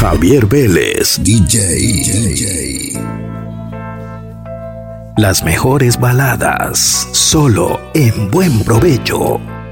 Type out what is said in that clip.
Javier Vélez, DJ. Las mejores baladas, solo en Buen Provecho.